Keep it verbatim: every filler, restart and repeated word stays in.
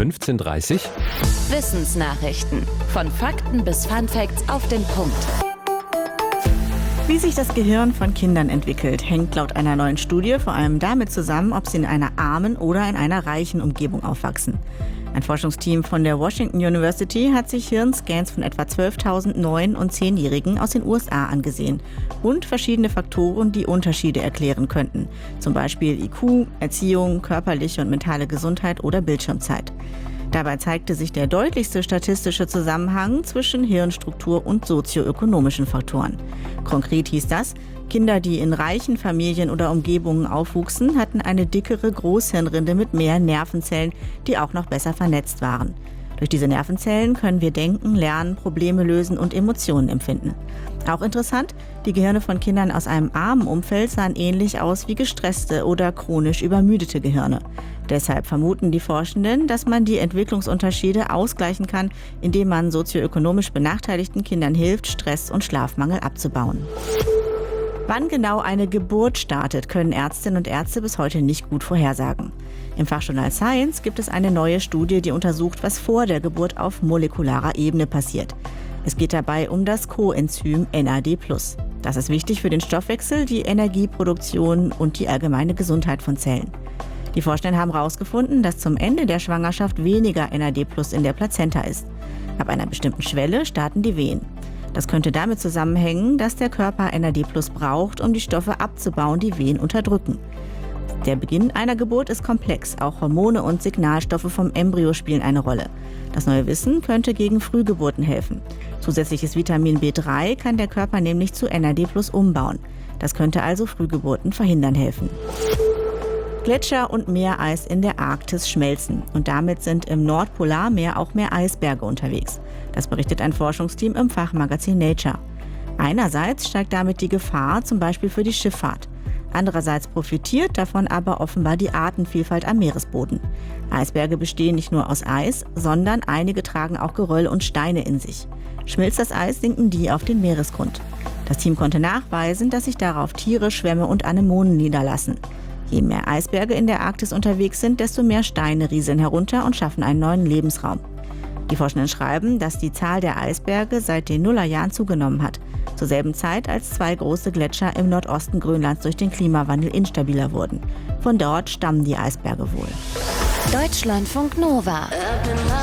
fünfzehn Uhr dreißig. Wissensnachrichten. Von Fakten bis Funfacts auf den Punkt. Wie sich das Gehirn von Kindern entwickelt, hängt laut einer neuen Studie vor allem damit zusammen, ob sie in einer armen oder in einer reichen Umgebung aufwachsen. Ein Forschungsteam von der Washington University hat sich Hirnscans von etwa zwölftausend neun- und zehnjährigen aus den U S A angesehen und verschiedene Faktoren, die Unterschiede erklären könnten. Zum Beispiel I Q, Erziehung, körperliche und mentale Gesundheit oder Bildschirmzeit. Dabei zeigte sich der deutlichste statistische Zusammenhang zwischen Hirnstruktur und sozioökonomischen Faktoren. Konkret hieß das, Kinder, die in reichen Familien oder Umgebungen aufwuchsen, hatten eine dickere Großhirnrinde mit mehr Nervenzellen, die auch noch besser vernetzt waren. Durch diese Nervenzellen können wir denken, lernen, Probleme lösen und Emotionen empfinden. Auch interessant, die Gehirne von Kindern aus einem armen Umfeld sahen ähnlich aus wie gestresste oder chronisch übermüdete Gehirne. Deshalb vermuten die Forschenden, dass man die Entwicklungsunterschiede ausgleichen kann, indem man sozioökonomisch benachteiligten Kindern hilft, Stress und Schlafmangel abzubauen. Wann genau eine Geburt startet, können Ärztinnen und Ärzte bis heute nicht gut vorhersagen. Im Fachjournal Science gibt es eine neue Studie, die untersucht, was vor der Geburt auf molekularer Ebene passiert. Es geht dabei um das Coenzym N A D plus. Das ist wichtig für den Stoffwechsel, die Energieproduktion und die allgemeine Gesundheit von Zellen. Die Forschenden haben herausgefunden, dass zum Ende der Schwangerschaft weniger N A D plus in der Plazenta ist. Ab einer bestimmten Schwelle starten die Wehen. Das könnte damit zusammenhängen, dass der Körper N A D plus braucht, um die Stoffe abzubauen, die Wehen unterdrücken. Der Beginn einer Geburt ist komplex. Auch Hormone und Signalstoffe vom Embryo spielen eine Rolle. Das neue Wissen könnte gegen Frühgeburten helfen. Zusätzliches Vitamin B drei kann der Körper nämlich zu N A D plus umbauen. Das könnte also Frühgeburten verhindern helfen. Gletscher und Meereis in der Arktis schmelzen und damit sind im Nordpolarmeer auch mehr Eisberge unterwegs. Das berichtet ein Forschungsteam im Fachmagazin Nature. Einerseits steigt damit die Gefahr, zum Beispiel für die Schifffahrt. Andererseits profitiert davon aber offenbar die Artenvielfalt am Meeresboden. Eisberge bestehen nicht nur aus Eis, sondern einige tragen auch Geröll und Steine in sich. Schmilzt das Eis, sinken die auf den Meeresgrund. Das Team konnte nachweisen, dass sich darauf Tiere, Schwämme und Anemonen niederlassen. Je mehr Eisberge in der Arktis unterwegs sind, desto mehr Steine rieseln herunter und schaffen einen neuen Lebensraum. Die Forschenden schreiben, dass die Zahl der Eisberge seit den Nullerjahren zugenommen hat. Zur selben Zeit, als zwei große Gletscher im Nordosten Grönlands durch den Klimawandel instabiler wurden. Von dort stammen die Eisberge wohl. Deutschlandfunk Nova.